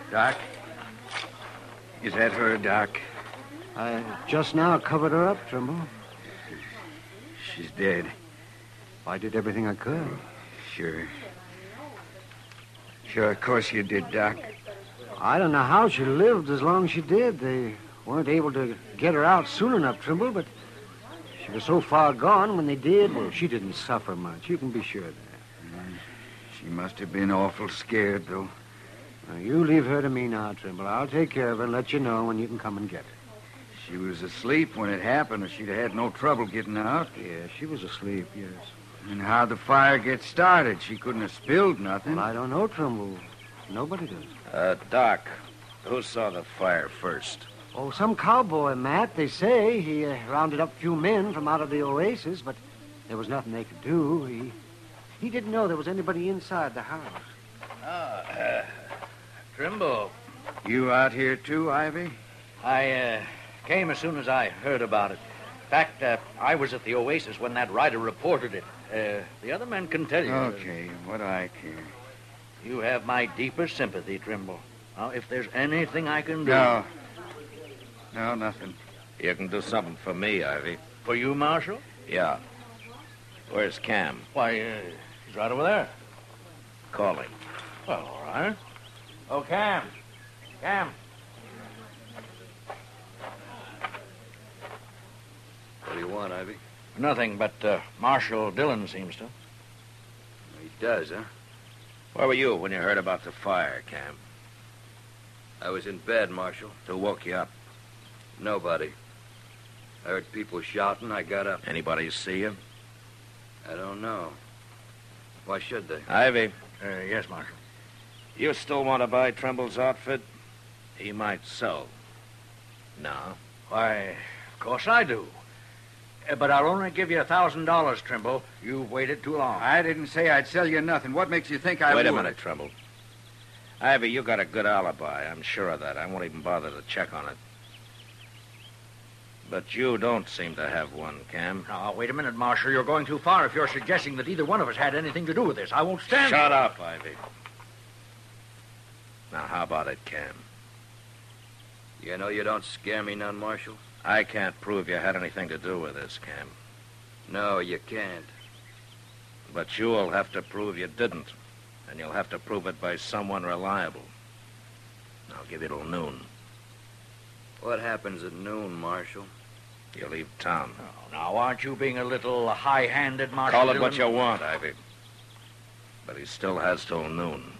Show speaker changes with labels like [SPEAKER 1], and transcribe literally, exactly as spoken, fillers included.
[SPEAKER 1] Doc? Is that her, Doc?
[SPEAKER 2] I just now covered her up, Trimble.
[SPEAKER 1] She's dead.
[SPEAKER 2] I did everything I could.
[SPEAKER 1] Sure. Sure, of course you did, Doc.
[SPEAKER 2] I don't know how she lived as long as she did. They weren't able to get her out soon enough, Trimble, but she was so far gone when they did. Well, she didn't suffer much. You can be sure of that.
[SPEAKER 1] She must have been awful scared, though.
[SPEAKER 2] Now, you leave her to me now, Trimble. I'll take care of her and let you know when you can come and get her.
[SPEAKER 1] She was asleep when it happened, or she'd have had no trouble getting out.
[SPEAKER 2] Yeah, she was asleep, yes.
[SPEAKER 1] And how'd the fire get started? She couldn't have spilled nothing.
[SPEAKER 2] Well, I don't know, Trimble. Nobody does.
[SPEAKER 3] Uh, Doc, who saw the fire first?
[SPEAKER 2] Oh, some cowboy, Matt, they say. He uh, rounded up a few men from out of the oasis, but there was nothing they could do. He he didn't know there was anybody inside the house.
[SPEAKER 4] Ah, uh, Trimble.
[SPEAKER 1] You out here, too, Ivy?
[SPEAKER 4] I, uh, came as soon as I heard about it. In fact, uh, I was at the oasis when that rider reported it. Uh, the other men can tell you.
[SPEAKER 1] Okay, what do I care?
[SPEAKER 4] You have my deepest sympathy, Trimble. Now, if there's anything I can do...
[SPEAKER 1] No. No, nothing.
[SPEAKER 3] You can do something for me, Ivy.
[SPEAKER 4] For you, Marshal?
[SPEAKER 3] Yeah. Where's Cam?
[SPEAKER 4] Why, uh, he's right over there.
[SPEAKER 3] Call him.
[SPEAKER 4] Well, all right. Oh, Cam. Cam.
[SPEAKER 3] What do you want, Ivy?
[SPEAKER 4] Nothing, but uh, Marshal Dillon seems to.
[SPEAKER 3] He does, huh? Where were you when you heard about the fire, Cam?
[SPEAKER 5] I was in bed, Marshal.
[SPEAKER 3] Who woke you up?
[SPEAKER 5] Nobody. I heard people shouting. I got up.
[SPEAKER 3] Anybody see you?
[SPEAKER 5] I don't know. Why should they?
[SPEAKER 3] Ivy.
[SPEAKER 4] Uh, yes, Marshal.
[SPEAKER 3] You still want to buy Trimble's outfit? He might sell. No.
[SPEAKER 4] Why, of course I do. Uh, but I'll only give you a thousand dollars, Trimble. You've waited too long.
[SPEAKER 1] I didn't say I'd sell you nothing. What makes you think I
[SPEAKER 3] Wait
[SPEAKER 1] would?
[SPEAKER 3] a minute, Trimble. Ivy, you got a good alibi. I'm sure of that. I won't even bother to check on it. But you don't seem to have one, Cam.
[SPEAKER 4] Now, wait a minute, Marshal. You're going too far if you're suggesting that either one of us had anything to do with this. I won't stand...
[SPEAKER 3] Shut up, Ivy. Now, how about it, Cam?
[SPEAKER 5] You know you don't scare me none, Marshal.
[SPEAKER 3] I can't prove you had anything to do with this, Cam.
[SPEAKER 5] No, you can't.
[SPEAKER 3] But you'll have to prove you didn't. And you'll have to prove it by someone reliable. I'll give you till noon.
[SPEAKER 5] What happens at noon, Marshal?
[SPEAKER 3] You leave town.
[SPEAKER 4] Oh, now, aren't you being a little high-handed, Marshal
[SPEAKER 3] Call it
[SPEAKER 4] Dillon?
[SPEAKER 3] what you want, Ivy. But he still has till noon.